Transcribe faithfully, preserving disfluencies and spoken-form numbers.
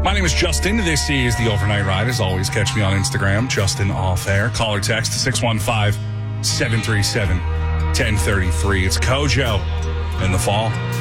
My name is Justin. This is the Overnight Ride. As always, catch me on Instagram, Justin Off Air. Call or text six one five, seven three seven, one zero three three. It's Kojo in the fall.